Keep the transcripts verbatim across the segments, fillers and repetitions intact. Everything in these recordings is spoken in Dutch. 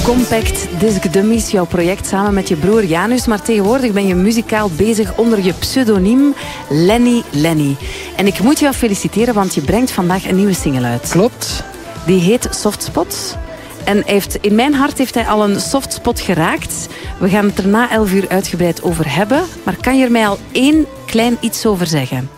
Compact Disc Dummies, jouw project samen met je broer Janus. Maar tegenwoordig ben je muzikaal bezig onder je pseudoniem Lenny Lenny. En ik moet jou feliciteren, want je brengt vandaag een nieuwe single uit. Klopt. Die heet Softspot. En heeft, in mijn hart heeft hij al een softspot geraakt. We gaan het er na elf uur uitgebreid over hebben. Maar kan je er mij al één klein iets over zeggen?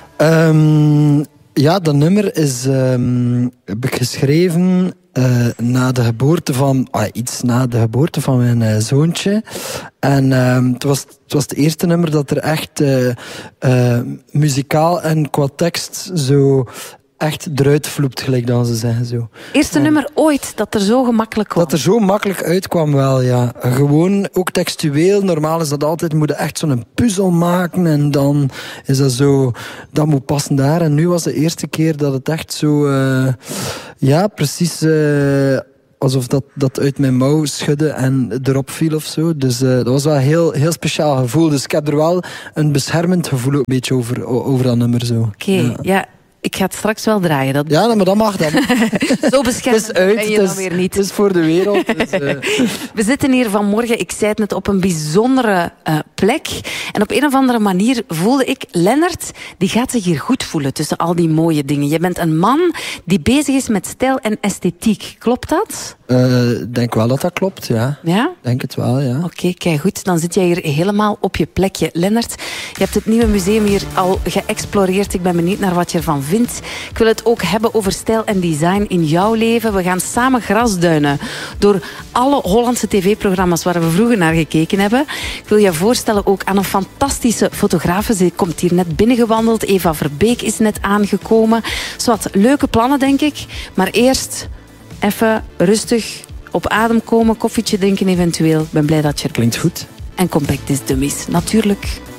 Um, ja, dat nummer is um, heb ik geschreven uh, na de geboorte van... Ah, iets na de geboorte van mijn uh, zoontje. En um, het, was, het was het eerste nummer dat er echt uh, uh, muzikaal en qua tekst zo... echt eruit vloept, gelijk dan ze zeggen. Zo. Eerste ja. nummer ooit dat er zo gemakkelijk kwam? Dat er zo makkelijk uitkwam, wel, ja. Gewoon, ook textueel. Normaal is dat altijd, moet je echt zo'n puzzel maken en dan is dat zo, dat moet passen daar. En nu was de eerste keer dat het echt zo, uh, ja, precies... Uh, alsof dat, dat uit mijn mouw schudde en erop viel of zo. Dus uh, dat was wel een heel, heel speciaal gevoel. Dus ik heb er wel een beschermend gevoel een beetje over, over dat nummer. Oké, okay, ja. ja. Ik ga het straks wel draaien. Dat... Ja, maar dat mag dan. Zo beschermd ben je dan is, weer niet. Het is voor de wereld. Dus, uh... We zitten hier vanmorgen, ik zei het net, op een bijzondere uh, plek. En op een of andere manier voelde ik, Lennart, die gaat zich hier goed voelen tussen al die mooie dingen. Je bent een man die bezig is met stijl en esthetiek. Klopt dat? Ik uh, denk wel dat dat klopt, ja. Ja? Denk het wel, ja. Oké, okay, kijk goed. Dan zit jij hier helemaal op je plekje. Lennart, je hebt het nieuwe museum hier al geëxploreerd. Ik ben benieuwd naar wat je ervan vindt. Ik wil het ook hebben over stijl en design in jouw leven. We gaan samen grasduinen door alle Hollandse tv-programma's waar we vroeger naar gekeken hebben. Ik wil je voorstellen ook aan een fantastische fotografe. Ze komt hier net binnengewandeld. Eva Verbeek is net aangekomen. Zowat leuke plannen, denk ik. Maar eerst even rustig op adem komen, koffietje drinken eventueel. Ik ben blij dat je er Klinkt goed. En Compact Disc Dummies, natuurlijk.